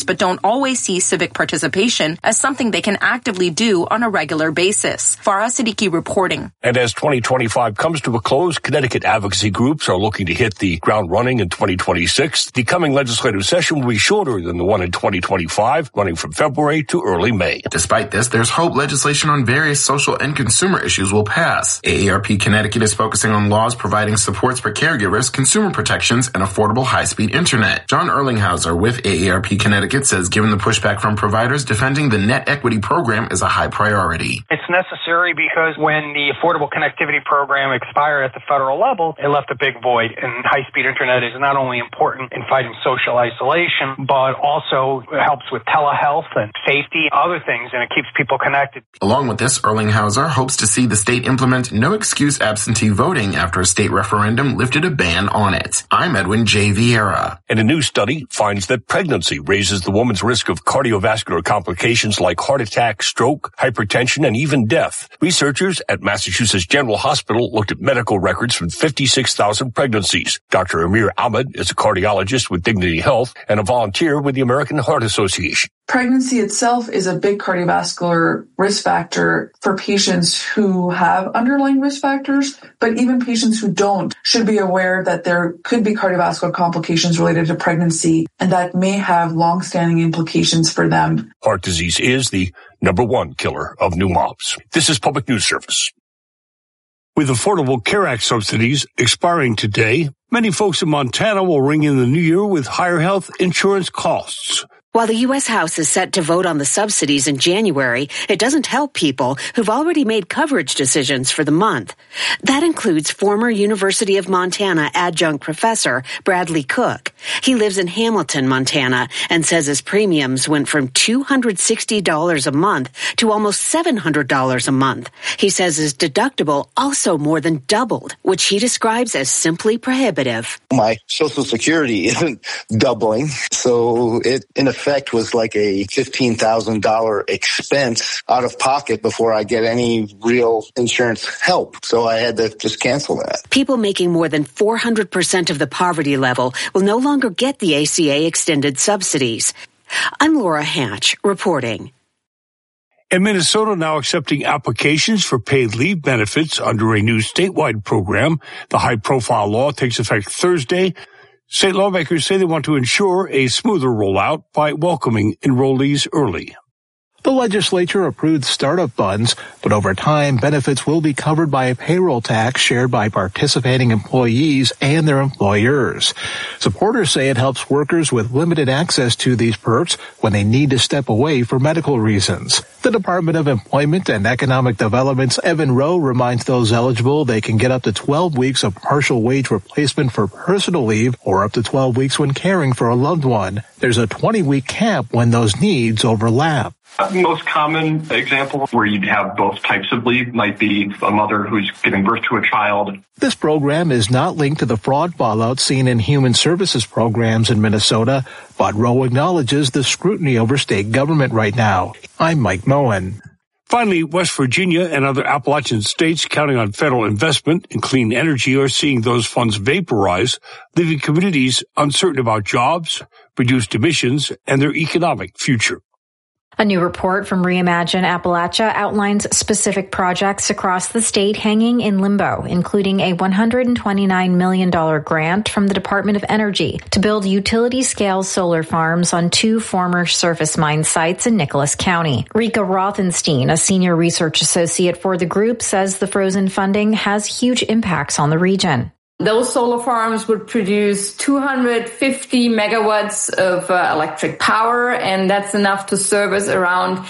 but don't always see civic participation as something they can actively do on a regular basis. Farah Siddiqui reporting. And as 2025 comes to a close, Connecticut advocacy groups are looking to hit the ground running in 2026. The coming legislative session will be shorter than the one in 2025, running from February to early May. Despite this, there's hope legislation on various social and consumer issues will pass. AARP Connecticut is focusing on laws providing supports for caregivers, consumer protections, and affordable high-speed internet. John Erlinghauser with AARP Connecticut says given the pushback from providers, defending the net equity program is a high priority. It's necessary because when the Affordable Connectivity Program expired at the federal level, it left a big void, and high-speed internet is not only important in fighting social isolation, but also helps with telehealth and safety, other things, and it keeps people connected. Along with this, Erlinghauser hopes to see the state implement no-excuse absentee voting after a state referendum lifted a ban on it. I'm Edwin J. Vieira. And a new study finds that pregnancy raises the woman's risk of cardiovascular complications like heart attack, stroke, hypertension, and even death. Researchers at Massachusetts General Hospital looked at medical records from 56,000 pregnancies. Dr. Amir Ahmed is a cardiologist with Dignity Health and a volunteer with the American Heart Association. Pregnancy itself is a big cardiovascular risk factor for patients who have underlying risk factors, but even patients who don't should be aware that there could be cardiovascular complications related to pregnancy, and that may have long-standing implications for them. Heart disease is the number one killer of new moms. This is Public News Service. With Affordable Care Act subsidies expiring today, many folks in Montana will ring in the new year with higher health insurance costs. While the U.S. House is set to vote on the subsidies in January, it doesn't help people who've already made coverage decisions for the month. That includes former University of Montana adjunct professor Bradley Cook. He lives in Hamilton, Montana, and says his premiums went from $260 a month to almost $700 a month. He says his deductible also more than doubled, which he describes as simply prohibitive. My Social Security isn't doubling, so it, in effect, was like a $15,000 expense out of pocket before I get any real insurance help. So I had to just cancel that. People making more than 400% of the poverty level will no longer get the ACA extended subsidies. I'm Laura Hatch reporting. And Minnesota now accepting applications for paid leave benefits under a new statewide program. The high-profile law takes effect Thursday. State lawmakers say they want to ensure a smoother rollout by welcoming enrollees early. The legislature approved startup funds, but over time, benefits will be covered by a payroll tax shared by participating employees and their employers. Supporters say it helps workers with limited access to these perks when they need to step away for medical reasons. The Department of Employment and Economic Development's Evan Rowe reminds those eligible they can get up to 12 weeks of partial wage replacement for personal leave or up to 12 weeks when caring for a loved one. There's a 20-week cap when those needs overlap. The most common example where you'd have both types of leave might be a mother who's giving birth to a child. This program is not linked to the fraud fallout seen in human services programs in Minnesota, but Rowe acknowledges the scrutiny over state government right now. I'm Mike Moen. Finally, West Virginia and other Appalachian states counting on federal investment in clean energy are seeing those funds vaporize, leaving communities uncertain about jobs, reduced emissions, and their economic future. A new report from Reimagine Appalachia outlines specific projects across the state hanging in limbo, including a $129 million grant from the Department of Energy to build utility-scale solar farms on 2 former surface mine sites in Nicholas County. Rika Rothenstein, a senior research associate for the group, says the frozen funding has huge impacts on the region. Those solar farms would produce 250 megawatts of electric power, and that's enough to service around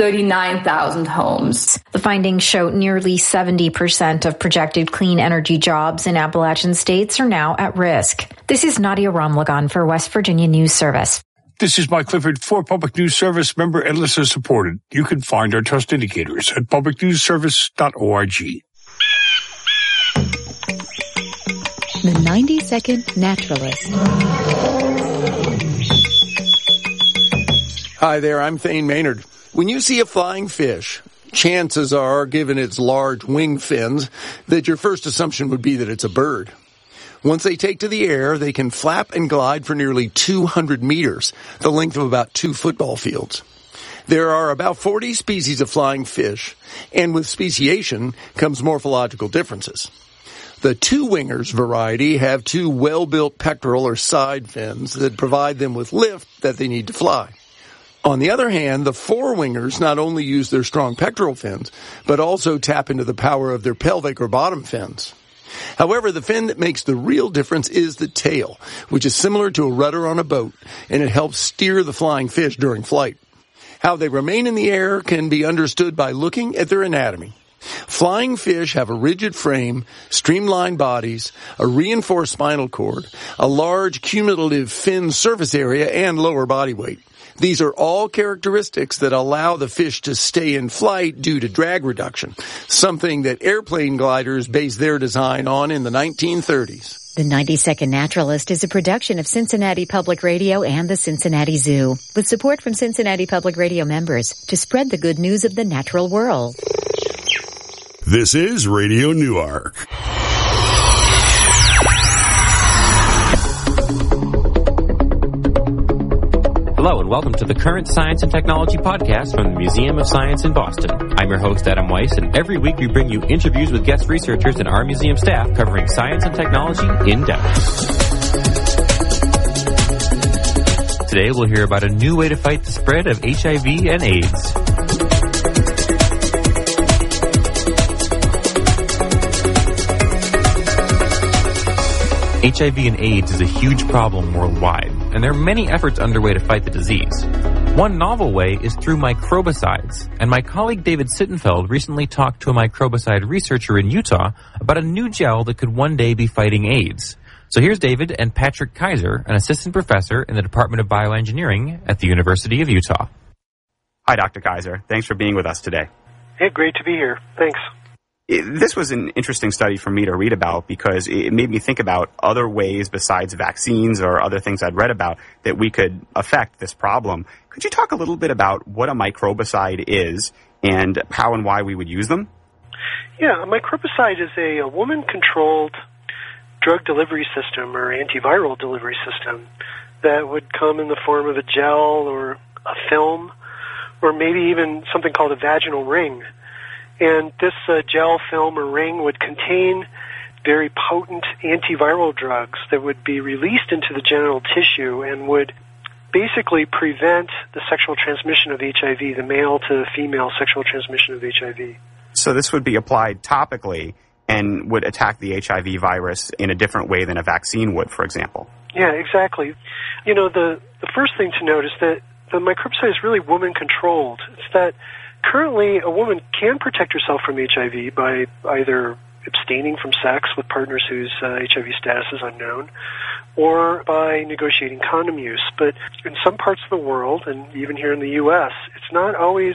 39,000 homes. The findings show nearly 70% of projected clean energy jobs in Appalachian states are now at risk. This is Nadia Ramlagan for West Virginia News Service. This is Mike Clifford for Public News Service, member and listener supported. You can find our trust indicators at publicnewsservice.org. The 90-Second Naturalist. Hi there, I'm Thane Maynard. When you see a flying fish, chances are, given its large wing fins, that your first assumption would be that it's a bird. Once they take to the air, they can flap and glide for nearly 200 meters, the length of about 2 football fields. There are about 40 species of flying fish, and with speciation comes morphological differences. The two-wingers variety have 2 well-built pectoral or side fins that provide them with lift that they need to fly. On the other hand, the four-wingers not only use their strong pectoral fins, but also tap into the power of their pelvic or bottom fins. However, the fin that makes the real difference is the tail, which is similar to a rudder on a boat, and it helps steer the flying fish during flight. How they remain in the air can be understood by looking at their anatomy. Flying fish have a rigid frame, streamlined bodies, a reinforced spinal cord, a large cumulative fin surface area, and lower body weight. These are all characteristics that allow the fish to stay in flight due to drag reduction, something that airplane gliders based their design on in the 1930s. The 90-Second Naturalist is a production of Cincinnati Public Radio and the Cincinnati Zoo, with support from Cincinnati Public Radio members to spread the good news of the natural world. This is Radio Newark. Hello and welcome to the Current Science and Technology Podcast from the Museum of Science in Boston. I'm your host, Adam Weiss, and every week we bring you interviews with guest researchers and our museum staff covering science and technology in depth. Today we'll hear about a new way to fight the spread of HIV and AIDS. HIV and AIDS is a huge problem worldwide, and there are many efforts underway to fight the disease. One novel way is through microbicides, and my colleague David Sittenfeld recently talked to a microbicide researcher in Utah about a new gel that could one day be fighting AIDS. So here's David and Patrick Kaiser, an assistant professor in the Department of Bioengineering at the University of Utah. Hi, Dr. Kaiser. Thanks for being with us today. Hey, great to be here. Thanks. This was an interesting study for me to read about because it made me think about other ways besides vaccines or other things I'd read about that we could affect this problem. Could you talk a little bit about what a microbicide is and how and why we would use them? Yeah, a microbicide is a woman-controlled drug delivery system or antiviral delivery system that would come in the form of a gel or a film or maybe even something called a vaginal ring. And this gel, film, or ring would contain very potent antiviral drugs that would be released into the genital tissue and would basically prevent the sexual transmission of HIV, the male to female sexual transmission of HIV. So this would be applied topically and would attack the HIV virus in a different way than a vaccine would, for example. Yeah, exactly. You know, the first thing to note is that the microbicide is really woman-controlled. It's that currently, a woman can protect herself from HIV by either abstaining from sex with partners whose HIV status is unknown or by negotiating condom use. But in some parts of the world, and even here in the U.S., it's not always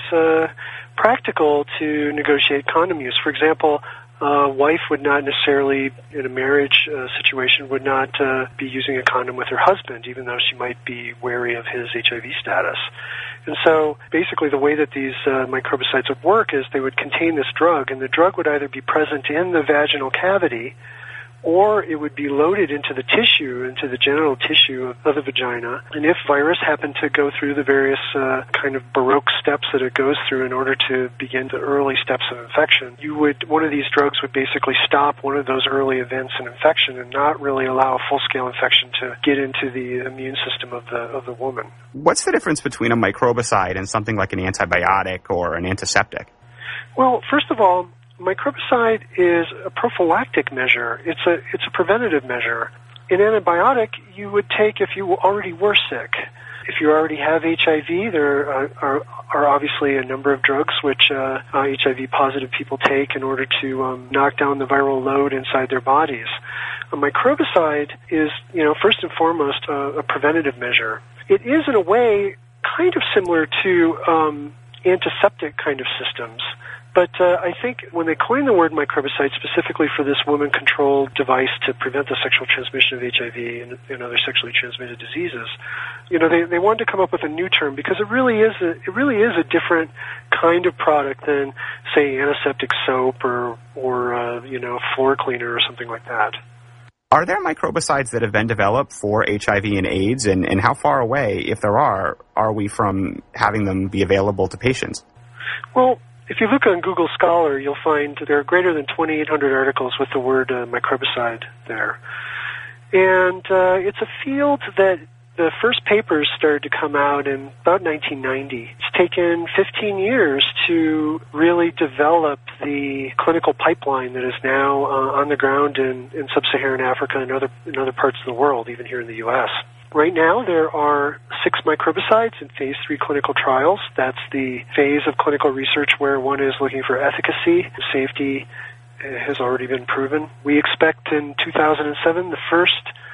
practical to negotiate condom use. For example, a wife would not necessarily, in a marriage situation, would not be using a condom with her husband, even though she might be wary of his HIV status. And so basically the way that these microbicides would work is they would contain this drug, and the drug would either be present in the vaginal cavity or it would be loaded into the tissue, into the genital tissue of the vagina. And if virus happened to go through the various kind of Baroque steps that it goes through in order to begin the early steps of infection, one of these drugs would basically stop one of those early events in infection and not really allow a full-scale infection to get into the immune system of the woman. What's the difference between a microbicide and something like an antibiotic or an antiseptic? Well, first of all, microbicide is a prophylactic measure. It's a preventative measure. An antibiotic you would take if you already were sick. If you already have HIV, there are obviously a number of drugs which HIV-positive people take in order to knock down the viral load inside their bodies. A microbicide is, first and foremost, a preventative measure. It is, in a way, kind of similar to antiseptic kind of systems. But I think when they coined the word microbicide specifically for this woman-controlled device to prevent the sexual transmission of HIV and other sexually transmitted diseases, they wanted to come up with a new term because it really is a different kind of product than, say, antiseptic soap or floor cleaner or something like that. Are there microbicides that have been developed for HIV and AIDS, and how far away, if there are we from having them be available to patients? Well, if you look on Google Scholar, you'll find there are greater than 2,800 articles with the word microbicide there. And it's a field that the first papers started to come out in about 1990. It's taken 15 years to really develop the clinical pipeline that is now on the ground in sub-Saharan Africa and in other parts of the world, even here in the U.S. Right now, there are 6 microbicides in phase 3 clinical trials. That's the phase of clinical research where one is looking for efficacy. Safety has already been proven. We expect in 2007 the first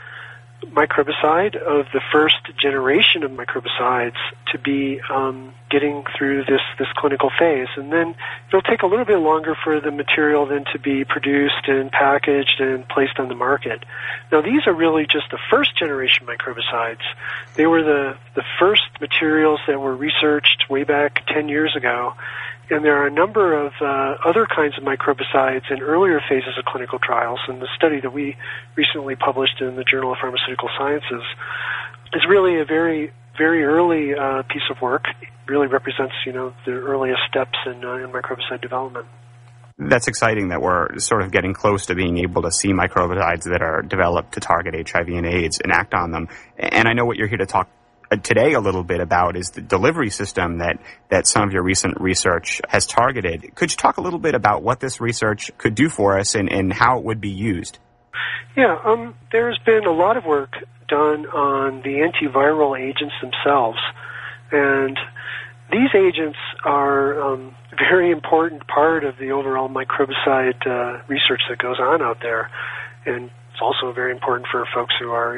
microbicide of the first generation of microbicides to be getting through this clinical phase. And then it'll take a little bit longer for the material then to be produced and packaged and placed on the market. Now, these are really just the first generation microbicides. They were the first materials that were researched way back 10 years ago. And there are a number of other kinds of microbicides in earlier phases of clinical trials. And the study that we recently published in the Journal of Pharmaceutical Sciences is really a very, very early piece of work. It really represents, the earliest steps in microbicide development. That's exciting that we're sort of getting close to being able to see microbicides that are developed to target HIV and AIDS and act on them. And I know what you're here to talk today a little bit about is the delivery system that some of your recent research has targeted. Could you talk a little bit about what this research could do for us and how it would be used? Yeah, there's been a lot of work done on the antiviral agents themselves. And these agents are a very important part of the overall microbicide research that goes on out there. And it's also very important for folks who are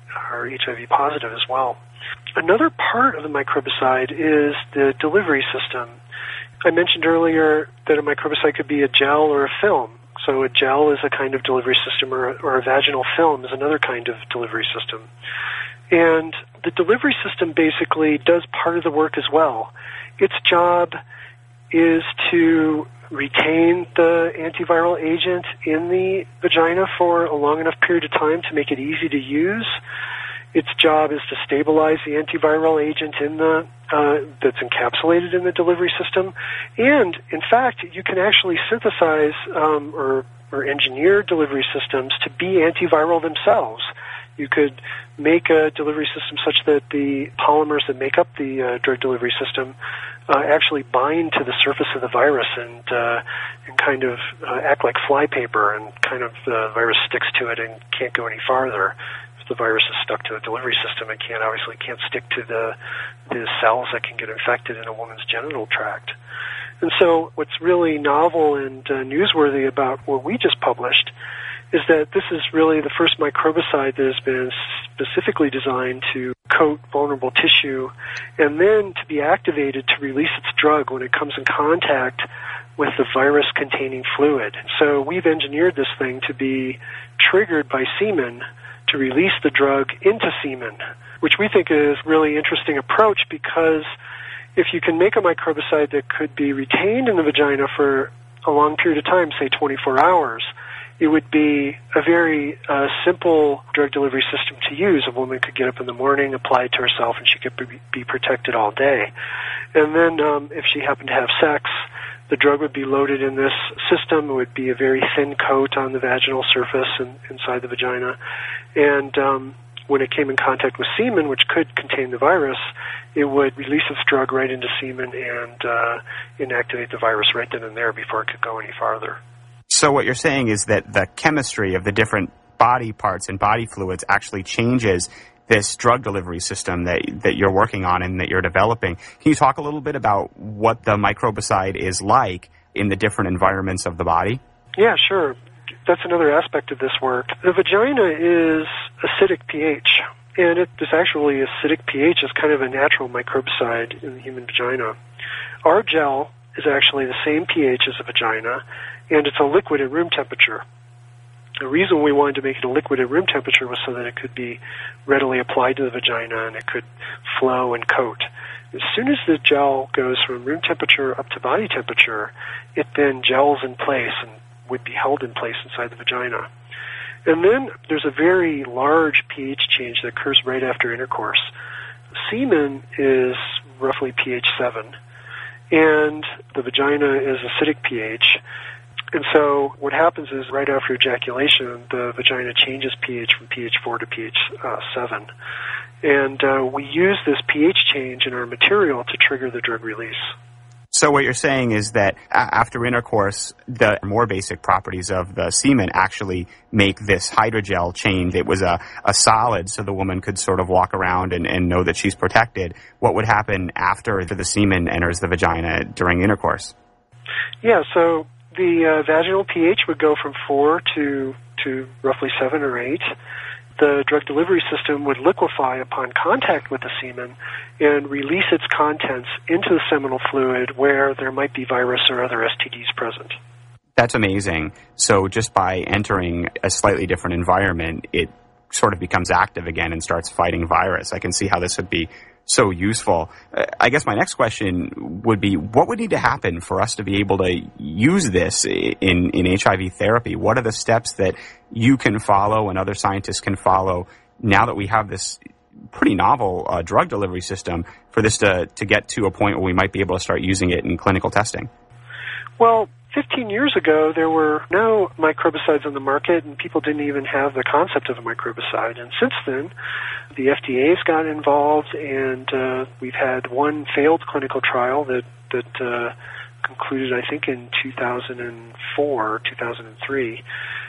HIV positive as well. Another part of the microbicide is the delivery system. I mentioned earlier that a microbicide could be a gel or a film. So a gel is a kind of delivery system, or a vaginal film is another kind of delivery system. And the delivery system basically does part of the work as well. Its job is to retain the antiviral agent in the vagina for a long enough period of time to make it easy to use. Its job is to stabilize the antiviral agent that's encapsulated in the delivery system. And, in fact, you can actually synthesize or engineer delivery systems to be antiviral themselves. You could make a delivery system such that the polymers that make up the drug delivery system actually bind to the surface of the virus and kind of act like flypaper, and kind of the virus sticks to it and can't go any farther. The virus is stuck to the delivery system and can't stick to the cells that can get infected in a woman's genital tract. And so what's really novel and newsworthy about what we just published is that this is really the first microbicide that has been specifically designed to coat vulnerable tissue and then to be activated to release its drug when it comes in contact with the virus-containing fluid. So we've engineered this thing to be triggered by semen to release the drug into semen, which we think is a really interesting approach, because if you can make a microbicide that could be retained in the vagina for a long period of time, say 24 hours, it would be a very simple drug delivery system to use. A woman could get up in the morning, apply it to herself, and she could be protected all day. And then if she happened to have sex, the drug would be loaded in this system. It would be a very thin coat on the vaginal surface and inside the vagina. And when it came in contact with semen, which could contain the virus, it would release its drug right into semen and inactivate the virus right then and there before it could go any farther. So what you're saying is that the chemistry of the different body parts and body fluids actually changes this drug delivery system that you're working on and that you're developing. Can you talk a little bit about what the microbicide is like in the different environments of the body? Yeah, sure. That's another aspect of this work. The vagina is acidic pH, and this actually acidic pH is kind of a natural microbicide in the human vagina. Our gel is actually the same pH as the vagina, and it's a liquid at room temperature. The reason we wanted to make it a liquid at room temperature was so that it could be readily applied to the vagina and it could flow and coat. As soon as the gel goes from room temperature up to body temperature, it then gels in place and would be held in place inside the vagina. And then there's a very large pH change that occurs right after intercourse. Semen is roughly pH 7, and the vagina is acidic pH. And so what happens is right after ejaculation, the vagina changes pH from pH 4 to pH 7. And we use this pH change in our material to trigger the drug release. So what you're saying is that after intercourse, the more basic properties of the semen actually make this hydrogel change. It was a solid, so the woman could sort of walk around and know that she's protected. What would happen after the semen enters the vagina during intercourse? Yeah, so the vaginal pH would go from 4 to roughly 7 or 8. The drug delivery system would liquefy upon contact with the semen and release its contents into the seminal fluid where there might be virus or other STDs present. That's amazing. So just by entering a slightly different environment, it sort of becomes active again and starts fighting virus. I can see how this would be so useful. I guess my next question would be, what would need to happen for us to be able to use this in HIV therapy? What are the steps that you can follow and other scientists can follow now that we have this pretty novel drug delivery system for this to get to a point where we might be able to start using it in clinical testing? Well, 15 years ago, there were no microbicides on the market, and people didn't even have the concept of a microbicide. And since then, the FDA's got involved, and we've had one failed clinical trial that concluded, I think, in 2004, 2003.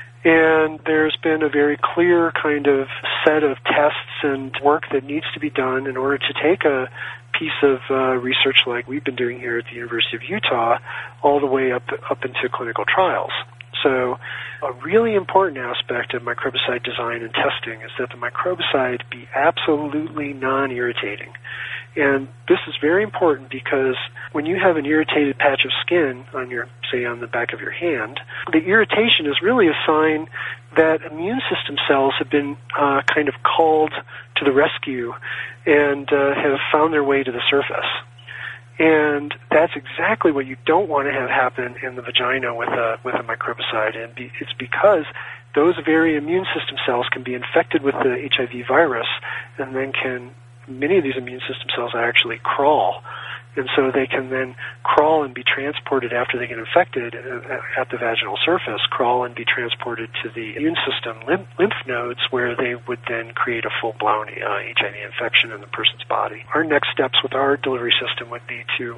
And there's been a very clear kind of set of tests and work that needs to be done in order to take a piece of research like we've been doing here at the University of Utah all the way up into clinical trials. So a really important aspect of microbicide design and testing is that the microbicide be absolutely non-irritating. And this is very important because when you have an irritated patch of skin on your, say, on the back of your hand, the irritation is really a sign that immune system cells have been kind of called to the rescue and have found their way to the surface. And that's exactly what you don't want to have happen in the vagina with a microbicide. And it's because those very immune system cells can be infected with the HIV virus, and then many of these immune system cells actually crawl. And so they can then crawl and be transported after they get infected at the vaginal surface, crawl and be transported to the immune system lymph nodes where they would then create a full-blown HIV infection in the person's body. Our next steps with our delivery system would be to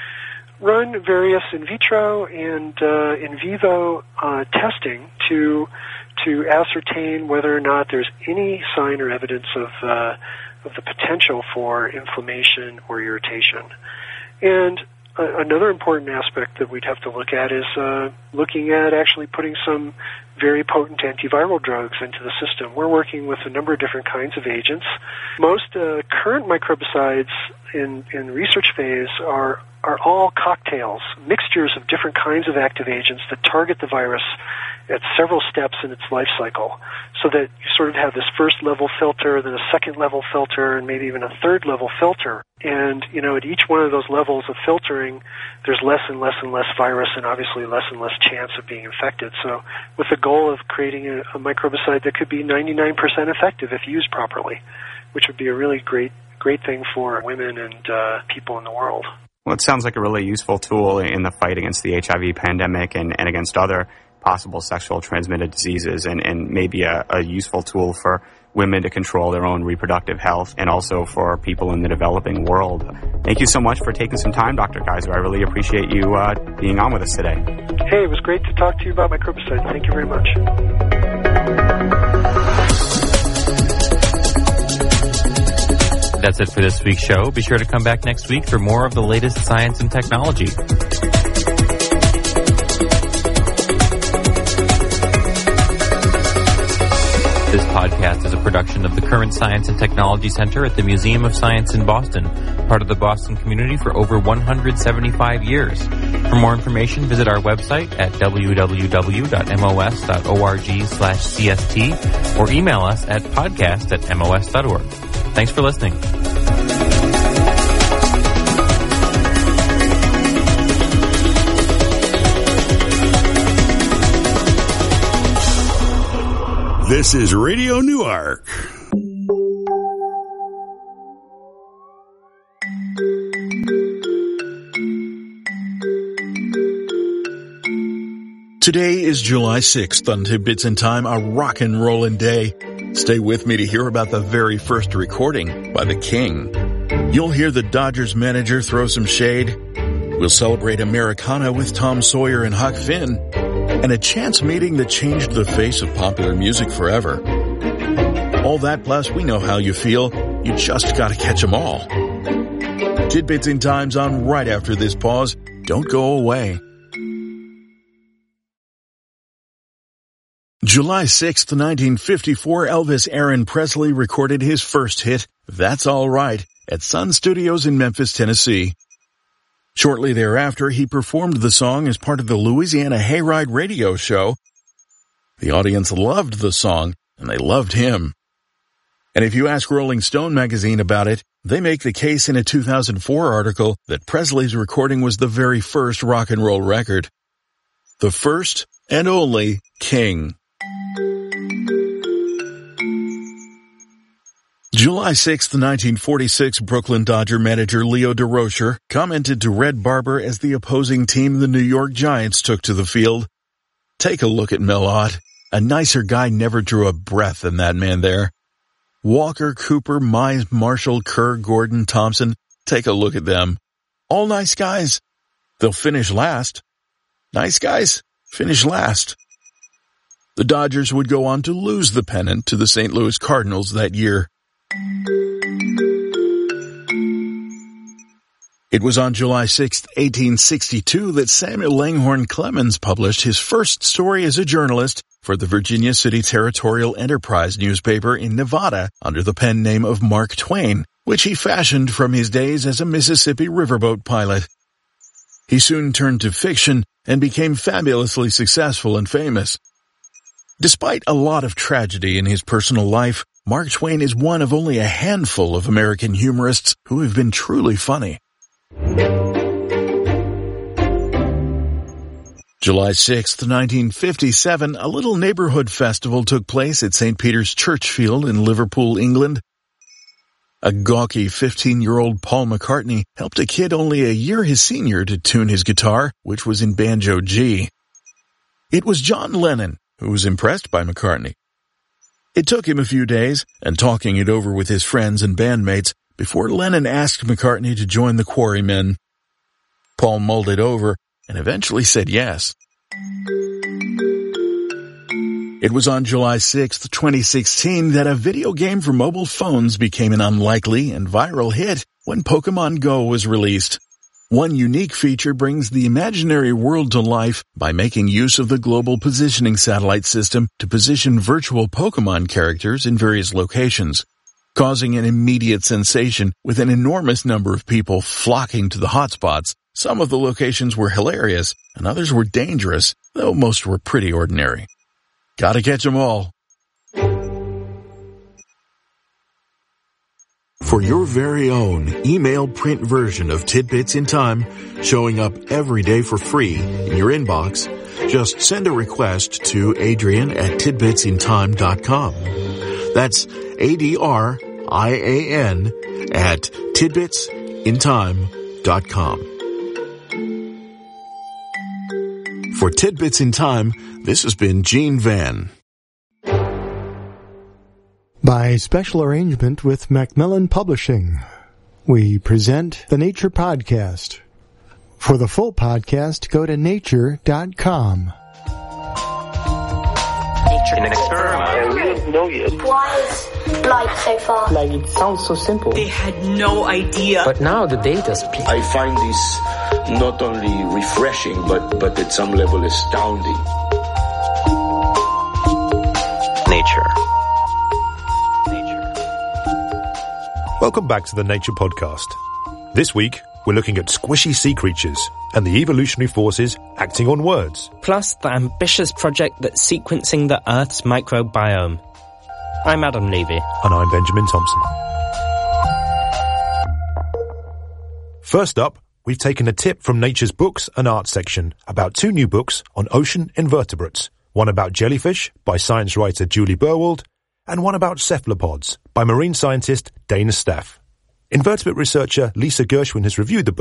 run various in vitro and in vivo testing to ascertain whether or not there's any sign or evidence of the potential for inflammation or irritation. And another important aspect that we'd have to look at is looking at actually putting some very potent antiviral drugs into the system. We're working with a number of different kinds of agents. Most current microbicides in research phase are all cocktails, mixtures of different kinds of active agents that target the virus at several steps in its life cycle, so that you sort of have this first level filter, then a second level filter, and maybe even a third level filter. And, at each one of those levels of filtering, there's less and less and less virus and obviously less and less chance of being infected. So with the goal of creating a microbicide that could be 99% effective if used properly, which would be a really great thing for women and people in the world. Well, it sounds like a really useful tool in the fight against the HIV pandemic and against other possible sexual transmitted diseases, and maybe a useful tool for women to control their own reproductive health, and also for people in the developing world. Thank you so much for taking some time, Dr. Kaiser. I really appreciate you being on with us today. Hey, it was great to talk to you about microbicides. Thank you very much. That's it for this week's show. Be sure to come back next week for more of the latest science and technology. This podcast is a production of the Current Science and Technology Center at the Museum of Science in Boston, part of the Boston community for over 175 years. For more information, visit our website at www.mos.org/CST or email us at podcast@mos.org. Thanks for listening. This is Radio Newark. Today is July 6th on Tidbits in Time, a rock and rollin' day. Stay with me to hear about the very first recording by the King. You'll hear the Dodgers manager throw some shade. We'll celebrate Americana with Tom Sawyer and Huck Finn. And a chance meeting that changed the face of popular music forever. All that plus we know how you feel. You just gotta catch 'em all. Tidbits in Time's on right after this pause. Don't go away. July 6th, 1954, Elvis Aaron Presley recorded his first hit, That's All Right, at Sun Studios in Memphis, Tennessee. Shortly thereafter, he performed the song as part of the Louisiana Hayride radio show. The audience loved the song, and they loved him. And if you ask Rolling Stone magazine about it, they make the case in a 2004 article that Presley's recording was the very first rock and roll record. The first and only King. July 6, 1946, Brooklyn Dodger manager Leo Durocher commented to Red Barber as the opposing team, the New York Giants, took to the field. Take a look at Mel Ott. A nicer guy never drew a breath than that man there. Walker, Cooper, Mize, Marshall, Kerr, Gordon, Thompson. Take a look at them. All nice guys. They'll finish last. Nice guys finish last. The Dodgers would go on to lose the pennant to the St. Louis Cardinals that year. It was on July 6, 1862 that Samuel Langhorne Clemens published his first story as a journalist for the Virginia City Territorial Enterprise newspaper in Nevada under the pen name of Mark Twain, which he fashioned from his days as a Mississippi riverboat pilot. He soon turned to fiction and became fabulously successful and famous. Despite a lot of tragedy in his personal life, Mark Twain is one of only a handful of American humorists who have been truly funny. July 6, 1957, a little neighborhood festival took place at St. Peter's Churchfield in Liverpool, England. A gawky 15-year-old Paul McCartney helped a kid only a year his senior to tune his guitar, which was in banjo G. It was John Lennon who was impressed by McCartney. It took him a few days and talking it over with his friends and bandmates before Lennon asked McCartney to join the Quarrymen. Paul mulled it over and eventually said yes. It was on July 6, 2016 that a video game for mobile phones became an unlikely and viral hit when Pokemon Go was released. One unique feature brings the imaginary world to life by making use of the Global Positioning Satellite System to position virtual Pokemon characters in various locations, causing an immediate sensation with an enormous number of people flocking to the hotspots. Some of the locations were hilarious and others were dangerous, though most were pretty ordinary. Gotta catch 'em all. For your very own email print version of Tidbits in Time, showing up every day for free in your inbox, just send a request to Adrian@tidbitsintime.com. That's ADRIAN at tidbitsintime.com. For Tidbits in Time, this has been Gene Van. By special arrangement with Macmillan Publishing, we present the Nature Podcast. For the full podcast, go to nature.com. In an experiment. And we don't know yet. Why is light so far? Like, it sounds so simple. They had no idea. But now the data speaks. I find this not only refreshing, but at some level astounding. Nature. Welcome back to the Nature Podcast. This week, we're looking at squishy sea creatures and the evolutionary forces acting on words. Plus the ambitious project that's sequencing the Earth's microbiome. I'm Adam Levy. And I'm Benjamin Thompson. First up, we've taken a tip from Nature's Books and Art section about 2 new books on ocean invertebrates. one about jellyfish by science writer Julie Burwald, and one about cephalopods by marine scientist Dana Staff. Invertebrate researcher Lisa Gershwin has reviewed the book